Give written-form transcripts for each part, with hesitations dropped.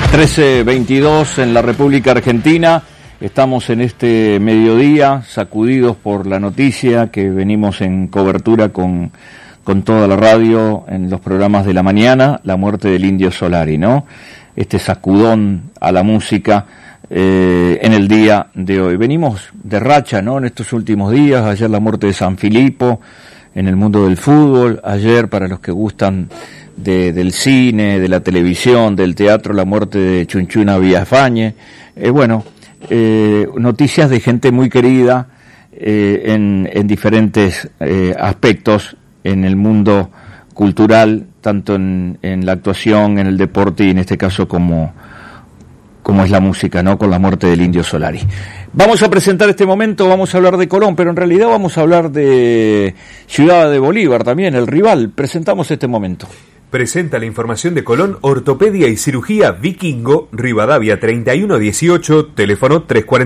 13:22 en la República Argentina. Estamos en este mediodía sacudidos por la noticia que venimos en cobertura con toda la radio en los programas de la mañana, la muerte del Indio Solari, ¿no? Este sacudón a la música en el día de hoy. Venimos de racha, ¿no? En estos últimos días, ayer la muerte de San Filipo en el mundo del fútbol, ayer para los que gustan del cine, de la televisión, del teatro, la muerte de Chunchuna Villafañe. Noticias de gente muy querida en diferentes aspectos en el mundo cultural, tanto en la actuación, en el deporte y en este caso como es la música, ¿no? Con la muerte del Indio Solari. Vamos a presentar este momento, vamos a hablar de Colón, pero en realidad vamos a hablar de Ciudad de Bolívar también, el rival. Presentamos este momento. Presenta la información de Colón, Ortopedia y Cirugía Vikingo, Rivadavia 3118, teléfono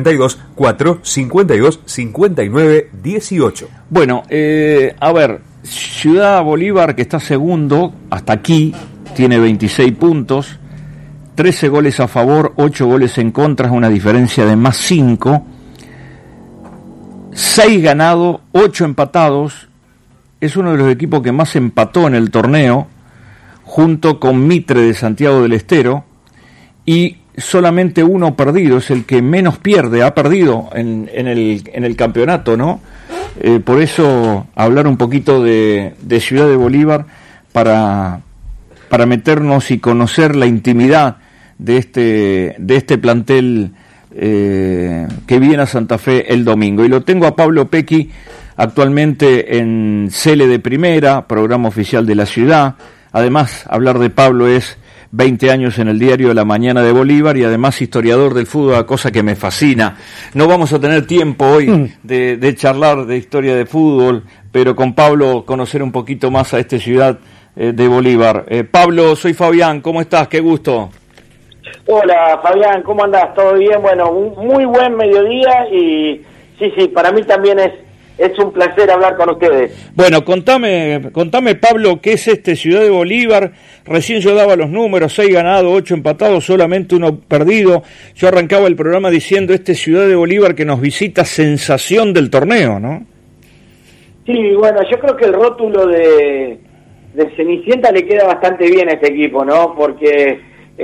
342-452-5918. Bueno, a ver, Ciudad Bolívar, que está segundo, hasta aquí, tiene 26 puntos, 13 goles a favor, 8 goles en contra, es una diferencia de más 5, 6 ganados, 8 empatados, es uno de los equipos que más empató en el torneo, junto con Mitre de Santiago del Estero, y solamente uno perdido, es el que menos pierde, ha perdido en el campeonato, ¿no? Por eso hablar un poquito de Ciudad de Bolívar para meternos y conocer la intimidad de este plantel que viene a Santa Fe el domingo. Y lo tengo a Pablo Pecchi, actualmente en Cele de Primera, programa oficial de la ciudad. Además, hablar de Pablo es 20 años en el diario de la Mañana de Bolívar y además historiador del fútbol, cosa que me fascina. No vamos a tener tiempo hoy de charlar de historia de fútbol, pero con Pablo conocer un poquito más a esta Ciudad de Bolívar. Pablo, soy Fabián, ¿cómo estás? Qué gusto. Hola Fabián, ¿cómo andás? ¿Todo bien? Bueno, un muy buen mediodía y sí, para mí también es un placer hablar con ustedes. Bueno, contame Pablo, ¿qué es Ciudad de Bolívar? Recién yo daba los números, 6 ganados, 8 empatados, solamente 1 perdido. Yo arrancaba el programa diciendo Ciudad de Bolívar que nos visita sensación del torneo, ¿no? Sí, bueno, yo creo que el rótulo de Cenicienta le queda bastante bien a este equipo, ¿no? Porque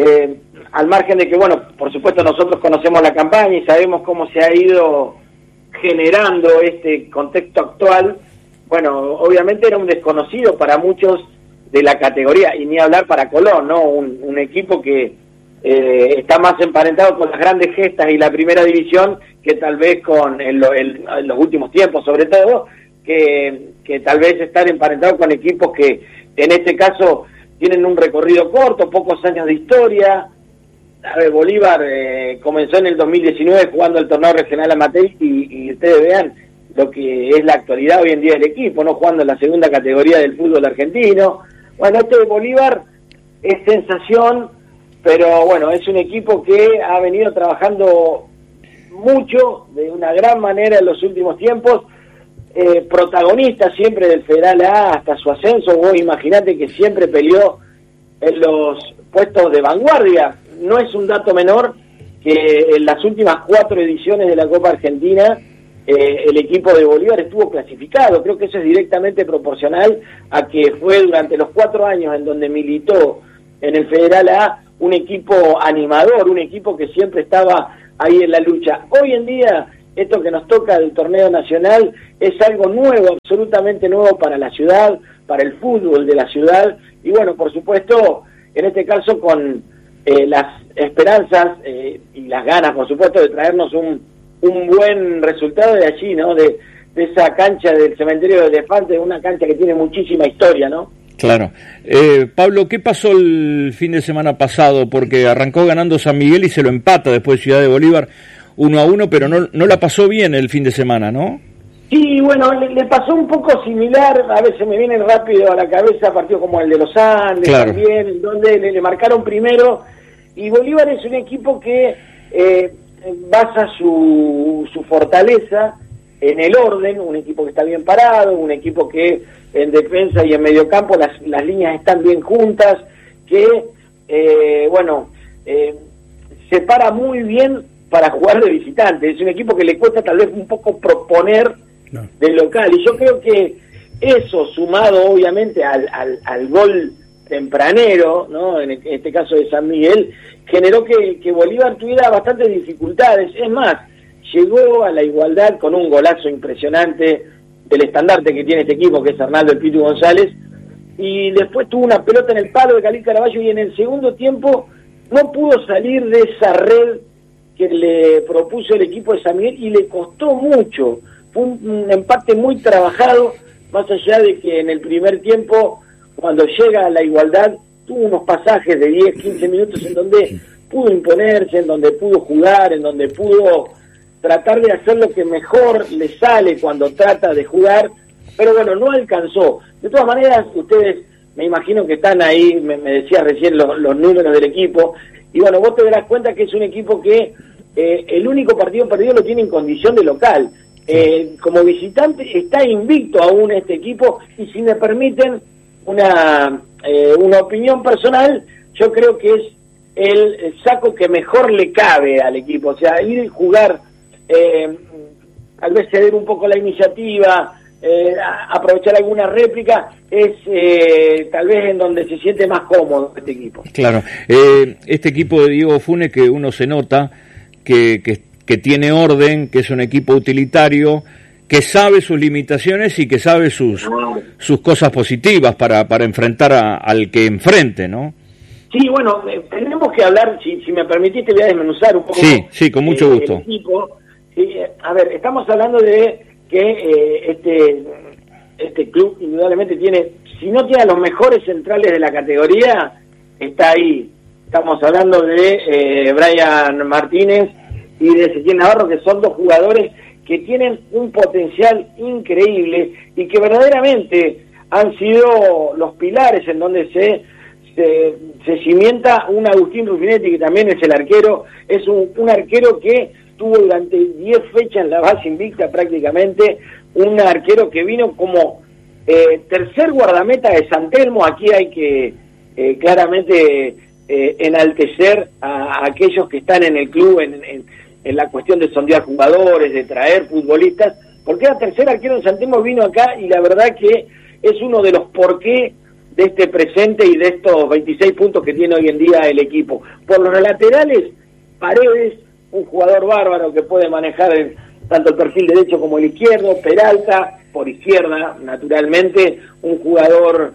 al margen de que, bueno, por supuesto nosotros conocemos la campaña y sabemos cómo se ha ido generando este contexto actual, bueno, obviamente era un desconocido para muchos de la categoría, y ni hablar para Colón, ¿no? Un equipo que está más emparentado con las grandes gestas y la primera división que tal vez con en los últimos tiempos, sobre todo, que tal vez estar emparentado con equipos que en este caso tienen un recorrido corto, pocos años de historia. A ver, Bolívar comenzó en el 2019 jugando el torneo regional amateur y ustedes vean lo que es la actualidad hoy en día del equipo, no jugando en la segunda categoría del fútbol argentino. Bueno, este de Bolívar es sensación, pero bueno, es un equipo que ha venido trabajando mucho, de una gran manera en los últimos tiempos, protagonista siempre del Federal A hasta su ascenso. Vos imaginate que siempre peleó en los puestos de vanguardia. No es un dato menor que en las últimas 4 ediciones de la Copa Argentina el equipo de Bolívar estuvo clasificado. Creo que eso es directamente proporcional a que fue durante los 4 años en donde militó en el Federal A un equipo animador, un equipo que siempre estaba ahí en la lucha. Hoy en día esto que nos toca del torneo nacional es algo nuevo, absolutamente nuevo para la ciudad, para el fútbol de la ciudad y bueno, por supuesto, en este caso con las esperanzas y las ganas, por supuesto, de traernos un buen resultado de allí, ¿no? De esa cancha del Cementerio de Elefantes, una cancha que tiene muchísima historia, ¿no? Claro. Pablo, ¿qué pasó el fin de semana pasado? Porque arrancó ganando San Miguel y se lo empata después Ciudad de Bolívar 1-1, pero no la pasó bien el fin de semana, ¿no? Sí, bueno, le pasó un poco similar, a veces me viene rápido a la cabeza partidos como el de los Andes, claro, también, donde le marcaron primero, y Bolívar es un equipo que basa su fortaleza en el orden, un equipo que está bien parado, un equipo que en defensa y en mediocampo las líneas están bien juntas, que se para muy bien para jugar de visitante. Es un equipo que le cuesta tal vez un poco proponer del local. Y yo creo que eso, sumado obviamente al gol tempranero, ¿no? En este caso de San Miguel, generó que Bolívar tuviera bastantes dificultades. Es más, llegó a la igualdad con un golazo impresionante del estandarte que tiene este equipo, que es Arnaldo El Pitu González, y después tuvo una pelota en el palo de Khalil Caraballo, y en el segundo tiempo no pudo salir de esa red que le propuso el equipo de San Miguel, y le costó mucho. Fue un empate muy trabajado, más allá de que en el primer tiempo, cuando llega a la igualdad, tuvo unos pasajes de 10, 15 minutos en donde pudo imponerse, en donde pudo jugar, en donde pudo tratar de hacer lo que mejor le sale cuando trata de jugar, pero bueno, no alcanzó. De todas maneras, ustedes me imagino que están ahí, me decías recién los números del equipo, y bueno, vos te darás cuenta que es un equipo que el único partido perdido lo tiene en condición de local. Como visitante está invicto aún este equipo, y si me permiten una opinión personal, yo creo que es el saco que mejor le cabe al equipo. O sea, ir y jugar, tal vez ceder un poco la iniciativa, aprovechar alguna réplica, es tal vez en donde se siente más cómodo este equipo. Claro, este equipo de Diego Funes, que uno se nota que tiene orden, que es un equipo utilitario, que sabe sus limitaciones y que sabe sus cosas positivas para enfrentar al que enfrente, ¿no? Sí, bueno, tenemos que hablar, si me permitiste, voy a desmenuzar un poco. Sí, con mucho gusto. El equipo. Sí, a ver, estamos hablando de que este club indudablemente tiene, si no tiene a los mejores centrales de la categoría, está ahí. Estamos hablando de Brian Martínez y de Ezequiel Navarro, que son dos jugadores que tienen un potencial increíble y que verdaderamente han sido los pilares en donde se cimienta un Agustín Rufinetti, que también es el arquero. Es un arquero que tuvo durante 10 fechas en la base invicta prácticamente, un arquero que vino como tercer guardameta de San Telmo. Aquí hay que claramente enaltecer a aquellos que están en el club en la cuestión de sondear jugadores, de traer futbolistas, porque era tercer arquero en San Telmo, vino acá, y la verdad que es uno de los porqué de este presente y de estos 26 puntos que tiene hoy en día el equipo. Por los laterales, Paredes, un jugador bárbaro que puede manejar tanto el perfil derecho como el izquierdo. Peralta, por izquierda, naturalmente, un jugador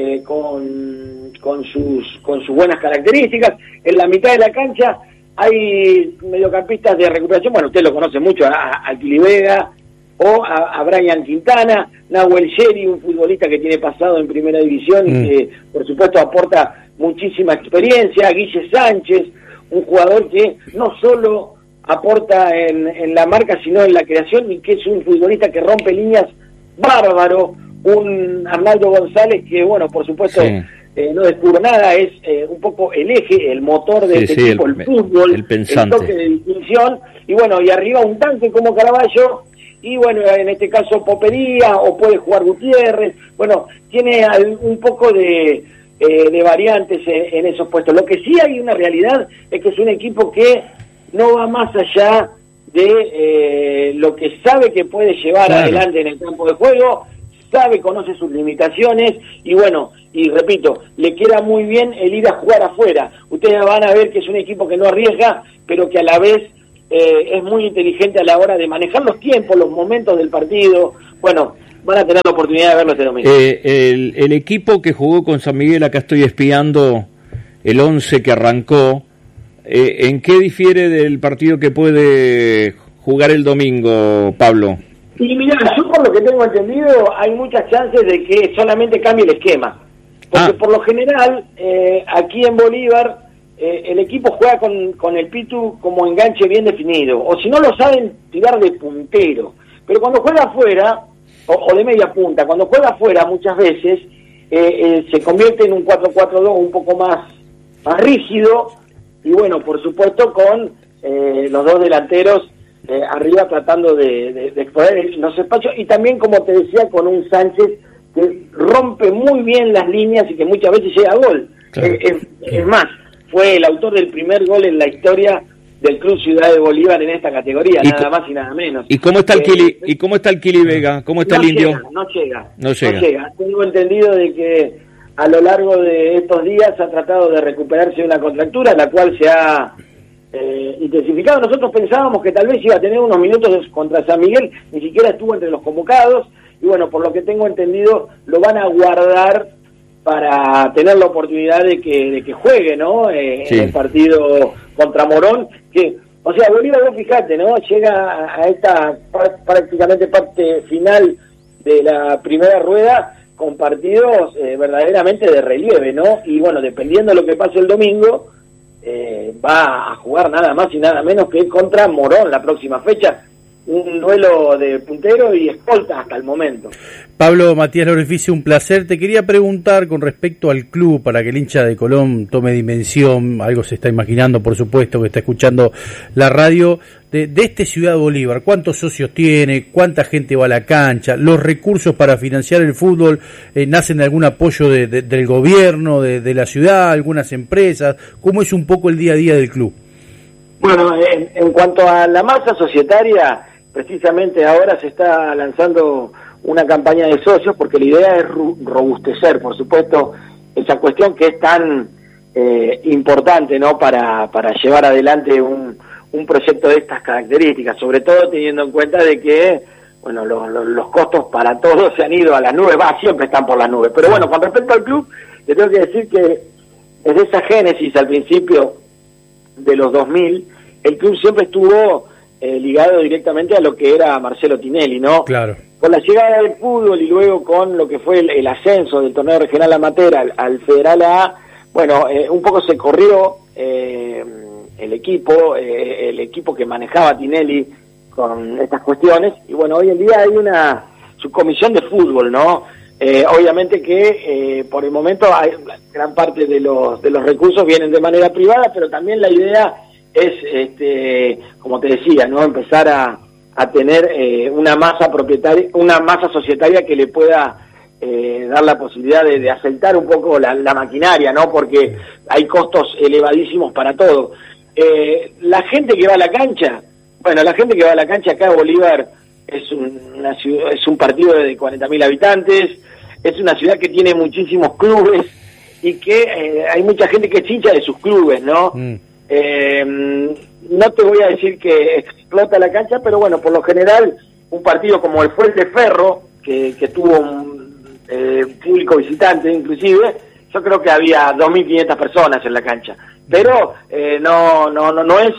con sus buenas características. En la mitad de la cancha hay mediocampistas de recuperación, bueno, usted lo conoce mucho, a Quilivega o a Brian Quintana, Nahuel Yeri, un futbolista que tiene pasado en primera división y que por supuesto aporta muchísima experiencia, Guille Sánchez, un jugador que no solo aporta en la marca, sino en la creación, y que es un futbolista que rompe líneas bárbaro, un Arnaldo González que, bueno, por supuesto, no descubro nada, es un poco el eje, el motor de este equipo, el fútbol, el toque de distinción, y bueno, y arriba un tanque como Caraballo, y bueno, en este caso Popería, o puede jugar Gutiérrez. Bueno, tiene un poco de variantes en esos puestos. Lo que sí hay una realidad es que es un equipo que no va más allá de lo que sabe que puede llevar adelante en el campo de juego, conoce sus limitaciones, y bueno, y repito, le queda muy bien el ir a jugar afuera. Ustedes van a ver que es un equipo que no arriesga, pero que a la vez es muy inteligente a la hora de manejar los tiempos, los momentos del partido. Bueno, van a tener la oportunidad de verlo este domingo. El equipo que jugó con San Miguel, acá estoy espiando el 11 que arrancó, ¿en qué difiere del partido que puede jugar el domingo, Pablo? Y mirá, yo por lo que tengo entendido, hay muchas chances de que solamente cambie el esquema. Porque por lo general, aquí en Bolívar, el equipo juega con el Pitu como enganche bien definido, o si no lo saben, tirar de puntero. Pero cuando juega afuera, o de media punta, cuando juega afuera muchas veces se convierte en un 4-4-2 un poco más rígido, y bueno, por supuesto con los dos delanteros arriba tratando de explorar los espacios, y también, como te decía, con un Sánchez que rompe muy bien las líneas y que muchas veces llega a gol. Claro. Es más, fue el autor del primer gol en la historia del Club Ciudad de Bolívar en esta categoría, nada más y nada menos. ¿Y cómo está el Kili Vega? ¿Cómo está el Indio? No llega. Tengo entendido de que a lo largo de estos días ha tratado de recuperarse de una contractura, la cual se ha intensificado. Nosotros pensábamos que tal vez iba a tener unos minutos contra San Miguel, ni siquiera estuvo entre los convocados, y bueno, por lo que tengo entendido, lo van a guardar para tener la oportunidad de que juegue, ¿no? Sí. En el partido contra Morón, que, o sea, Bolívar, vos fijate, ¿no? Llega a esta prácticamente parte final de la primera rueda con partidos verdaderamente de relieve, ¿no? Y bueno, dependiendo de lo que pase el domingo, va a jugar nada más y nada menos que contra Morón la próxima fecha. Un duelo de puntero y escolta hasta el momento. Pablo Matías Lorefice, un placer. Te quería preguntar con respecto al club, para que el hincha de Colón tome dimensión, algo se está imaginando, por supuesto, que está escuchando la radio, de este Ciudad Bolívar. ¿Cuántos socios tiene? ¿Cuánta gente va a la cancha? ¿Los recursos para financiar el fútbol nacen de algún apoyo del gobierno, de la ciudad, algunas empresas? ¿Cómo es un poco el día a día del club? Bueno, en cuanto a la masa societaria, precisamente ahora se está lanzando una campaña de socios, porque la idea es robustecer, por supuesto, esa cuestión que es tan importante, ¿no? Para llevar adelante un proyecto de estas características, sobre todo teniendo en cuenta de que, bueno, los costos para todos se han ido a las nubes, siempre están por las nubes. Pero bueno, con respecto al club, le tengo que decir que desde esa génesis al principio de los 2000, el club siempre estuvo ligado directamente a lo que era Marcelo Tinelli, ¿no? Claro. Con la llegada del fútbol y luego con lo que fue el ascenso del torneo regional amateur al Federal A, bueno, un poco se corrió el equipo que manejaba Tinelli con estas cuestiones, y bueno, hoy en día hay una subcomisión de fútbol, ¿no? Obviamente que por el momento hay gran parte de los recursos vienen de manera privada, pero también la idea es, como te decía, ¿no? Empezar a tener una masa propietaria, una masa societaria que le pueda dar la posibilidad de asentar un poco la maquinaria, ¿no? Porque hay costos elevadísimos para todo. La gente que va a la cancha, acá en Bolívar es un partido de 40.000 habitantes, es una ciudad que tiene muchísimos clubes y que hay mucha gente que es hincha de sus clubes, ¿no? No te voy a decir que explota la cancha, pero bueno, por lo general, un partido como el Fuerte Ferro, que tuvo un público visitante inclusive, yo creo que había 2.500 personas en la cancha, pero no es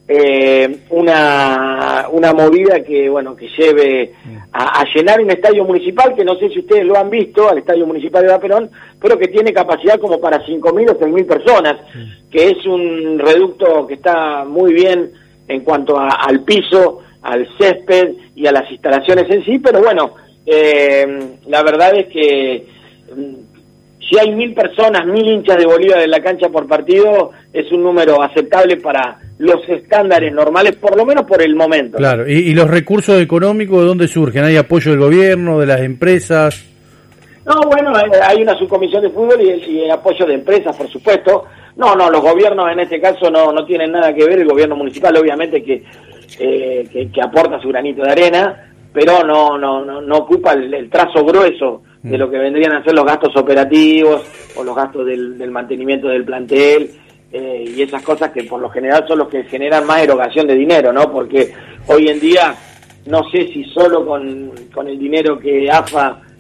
una movida que lleve a llenar un estadio municipal, que no sé si ustedes lo han visto, al Estadio Municipal de La Perón, pero que tiene capacidad como para 5.000 o 6.000 personas, que es un reducto que está muy bien en cuanto al piso, al césped y a las instalaciones en sí, pero bueno, la verdad es que si hay 1.000 personas, 1.000 hinchas de Bolívar en la cancha por partido, es un número aceptable para los estándares normales, por lo menos por el momento. Claro, ¿y los recursos económicos de dónde surgen? ¿Hay apoyo del gobierno, de las empresas? No, bueno, hay una subcomisión de fútbol y apoyo de empresas, por supuesto. No, los gobiernos en este caso no tienen nada que ver. El gobierno municipal obviamente que aporta su granito de arena, pero no ocupa el trazo grueso de lo que vendrían a ser los gastos operativos o los gastos del mantenimiento del plantel y esas cosas que por lo general son los que generan más erogación de dinero, ¿no? Porque hoy en día no sé si solo con el dinero que AFA